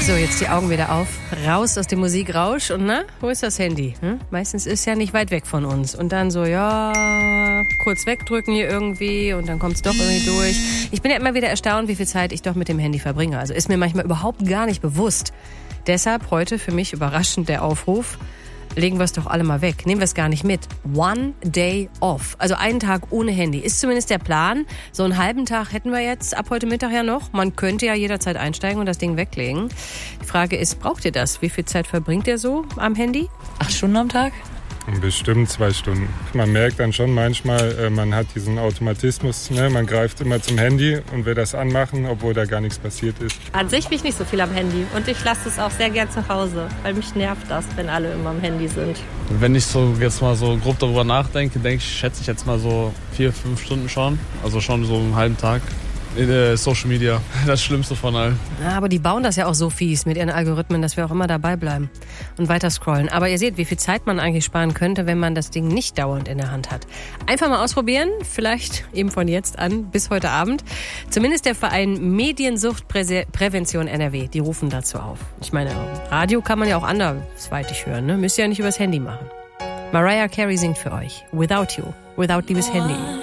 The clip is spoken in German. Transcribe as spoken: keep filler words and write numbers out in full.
So, jetzt die Augen wieder auf, raus aus dem Musikrausch und na, wo ist das Handy? Hm? Meistens ist es ja nicht weit weg von uns und dann so, ja, kurz wegdrücken hier irgendwie und dann kommt es doch irgendwie durch. Ich bin ja immer wieder erstaunt, wie viel Zeit ich doch mit dem Handy verbringe. Also ist mir manchmal überhaupt gar nicht bewusst. Deshalb heute für mich überraschend der Aufruf, legen wir es doch alle mal weg. Nehmen wir es gar nicht mit. One day off. Also einen Tag ohne Handy. Ist zumindest der Plan. So einen halben Tag hätten wir jetzt ab heute Mittag ja noch. Man könnte ja jederzeit einsteigen und das Ding weglegen. Die Frage ist, braucht ihr das? Wie viel Zeit verbringt ihr so am Handy? Acht Stunden am Tag? Bestimmt zwei Stunden. Man merkt dann schon manchmal, man hat diesen Automatismus, ne? Man greift immer zum Handy und will das anmachen, obwohl da gar nichts passiert ist. An sich bin ich nicht so viel am Handy und ich lasse es auch sehr gern zu Hause, weil mich nervt das, wenn alle immer am Handy sind. Wenn ich so jetzt mal so grob darüber nachdenke, denke ich, schätze ich jetzt mal so vier, fünf Stunden schon. Also schon so einen halben Tag. In Social Media, das Schlimmste von allen. Ja, aber die bauen das ja auch so fies mit ihren Algorithmen, dass wir auch immer dabei bleiben und weiter scrollen. Aber ihr seht, wie viel Zeit man eigentlich sparen könnte, wenn man das Ding nicht dauernd in der Hand hat. Einfach mal ausprobieren, vielleicht eben von jetzt an bis heute Abend. Zumindest der Verein Mediensuchtprävention N R W, die rufen dazu auf. Ich meine, Radio kann man ja auch andersweitig hören, ne? Müsst ihr ja nicht übers Handy machen. Mariah Carey singt für euch Without You, Without liebes Handy.